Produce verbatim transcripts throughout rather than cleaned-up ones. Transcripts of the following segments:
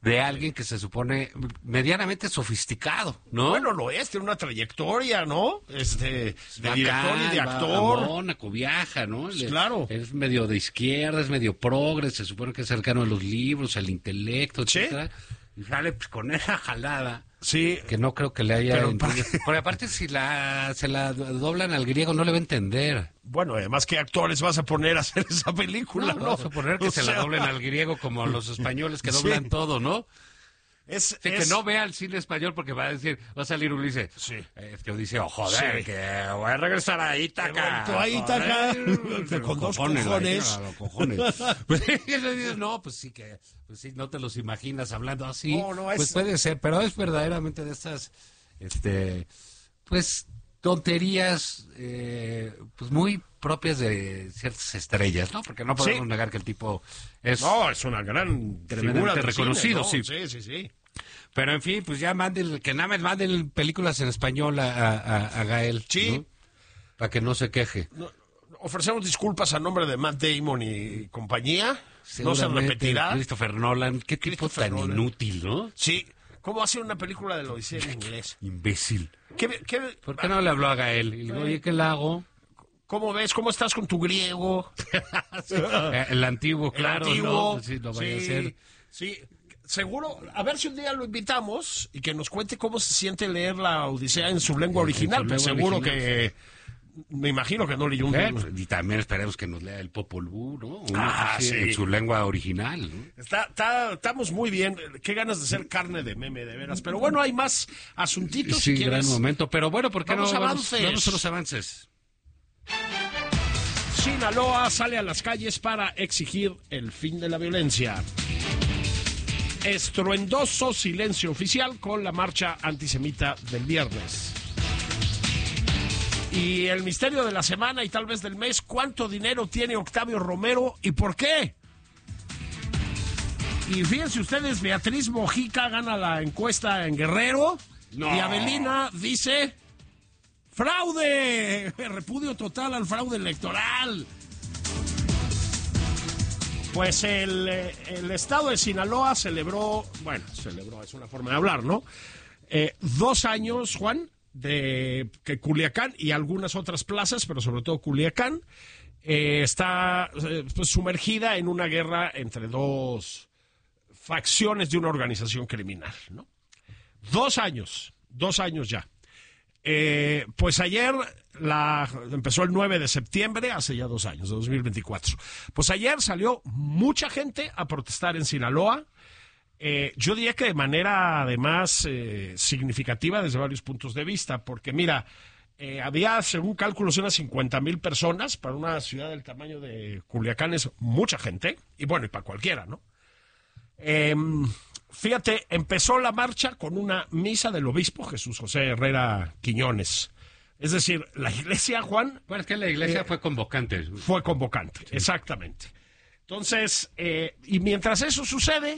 de alguien que se supone medianamente sofisticado, ¿no? Bueno, lo es, tiene una trayectoria, ¿no? Este, de Acá, director y de va a actor. Mónaco, viaja, ¿no? Pues Le- claro. Es medio de izquierda, es medio progre, se supone que es cercano a los libros, al intelecto, Sí. etcétera. Y sale pues, con esa jalada. Sí. Que no creo que le haya Pero entendido. Porque aparte si la se la doblan al griego no le va a entender. Bueno, además, ¿qué actores vas a poner a hacer esa película, no? Vamos a suponer que O se sea, la doblen al griego como los españoles que Sí. doblan todo, ¿no? Es, Sí, que es- no vea el cine español porque va a decir, va a salir Ulises. Sí. Este dice, oh, joder, Sí. que voy a regresar a Ítaca. He vuelto a Ítaca. Joder, Con dos la cojones. hija, los cojones. Pues, y le dices, no, pues sí que, pues sí, no te los imaginas hablando así. No, no, es- Pues puede ser, pero es verdaderamente de estas, este, pues, tonterías, eh, pues muy propias de ciertas estrellas, ¿no? Porque no podemos Sí. negar que el tipo es... No, es una gran Tremendamente figura del reconocido, cine, ¿no? sí. Sí, sí, sí. Pero en fin, pues ya manden, que nada más manden películas en español a, a, a- a Gael. Sí. ¿no? Para que no se queje. No, ofrecemos disculpas a nombre de Matt Damon y compañía. No se Seguramente repetirá. Christopher Nolan, qué tipo Christopher tan Nolan. inútil, ¿no? Sí. ¿Cómo hacer una película de la Odisea en inglés? Imbécil. ¿Qué, qué, ¿Por qué no le habló a Gael? Y le digo, oye, ¿qué le hago? ¿Cómo ves? ¿Cómo estás con tu griego? Eh, el antiguo, El claro, antiguo. ¿no? Pues sí, lo vaya a Sí, hacer. sí. Seguro, a ver si un día lo invitamos y que nos cuente cómo se siente leer la Odisea en su lengua En- en original. su Pues lengua seguro original. que, me imagino que no leyó un Eh, libro. pues, y también esperemos que nos lea el Popol Vuh, ¿no? Uno, Ah, pues, sí. En su lengua original, ¿no? Está, está- estamos muy bien. Qué ganas de ser carne de meme, de veras. Pero bueno, hay más asuntitos. Sí, si gran quieres. momento. Pero bueno, ¿por qué Vamos no? a Vamos, avances. vamos a los avances. Sinaloa sale a las calles para exigir el fin de la violencia. Estruendoso silencio oficial con la marcha antisemita del viernes. Y el misterio de la semana y tal vez del mes, ¿cuánto dinero tiene Octavio Romero y por qué? Y fíjense ustedes, Beatriz Mojica gana la encuesta en Guerrero. No. Y Avelina dice... ¡Fraude! Repudio total al fraude electoral. Pues el, eh, el estado de Sinaloa celebró, bueno, celebró, es una forma de hablar, ¿no? Eh, dos años, Juan, de que Culiacán y algunas otras plazas, pero sobre todo Culiacán, eh, está eh, pues, sumergida en una guerra entre dos facciones de una organización criminal, ¿no? Dos años, dos años ya. Eh, pues ayer la, empezó el nueve de septiembre, hace ya dos años, de dos mil veinticuatro. Pues ayer salió mucha gente a protestar en Sinaloa. Eh, yo diría que de manera además eh, significativa desde varios puntos de vista, porque mira, eh, había según cálculos unas cincuenta mil personas para una ciudad del tamaño de Culiacán, es mucha gente, y bueno, y para cualquiera, ¿no? Eh, Fíjate, empezó la marcha con una misa del obispo Jesús José Herrera Quiñones. Es decir, la iglesia, Juan, Bueno, es que la iglesia Eh, fue convocante. fue convocante, exactamente. Entonces, eh, y mientras eso sucede,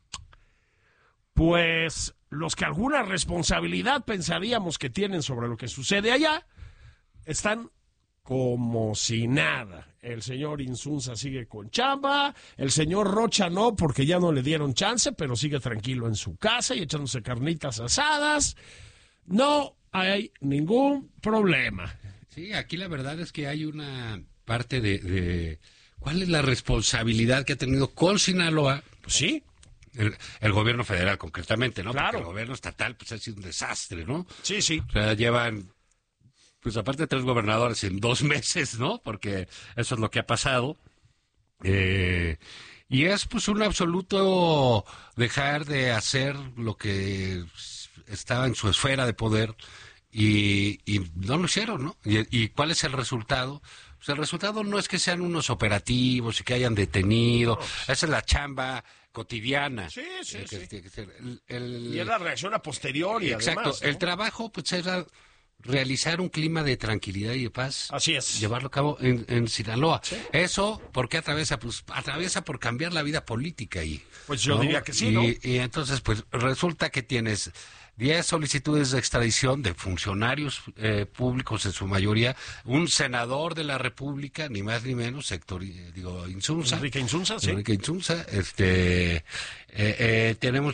pues los que alguna responsabilidad pensaríamos que tienen sobre lo que sucede allá, están como si nada. El señor Insunza sigue con chamba, el señor Rocha no, porque ya no le dieron chance, pero sigue tranquilo en su casa y echándose carnitas asadas. No hay ningún problema. Sí, aquí la verdad es que hay una parte de, de cuál es la responsabilidad que ha tenido con Sinaloa, Pues sí, el, el gobierno federal concretamente, ¿no? Claro. Porque el gobierno estatal pues ha sido un desastre, ¿no? sí, sí. O sea, llevan, pues aparte de tres gobernadores en dos meses, ¿no? Porque eso es lo que ha pasado. Eh, y es pues un absoluto dejar de hacer lo que estaba en su esfera de poder y, y no lo hicieron, ¿no? Y, ¿Y cuál es el resultado? Pues el resultado no es que sean unos operativos y que hayan detenido, esa es la chamba cotidiana. Sí, sí, Eh, que- sí. que- que- el- el- Y es la reacción a posteriori, Exacto, además, ¿no? el trabajo pues era realizar un clima de tranquilidad y de paz. Así es. Llevarlo a cabo en, en Sinaloa. Sí. Eso, ¿por qué atraviesa? Pues atraviesa por cambiar la vida política ahí. Pues yo ¿no? diría que sí, y, ¿no? y entonces, pues resulta que tienes diez solicitudes de extradición de funcionarios eh, públicos en su mayoría, un senador de la República, ni más ni menos, sector, eh, digo, Insunza. Enrique Insunza, sí. Enrique Insunza, este, eh, eh, tenemos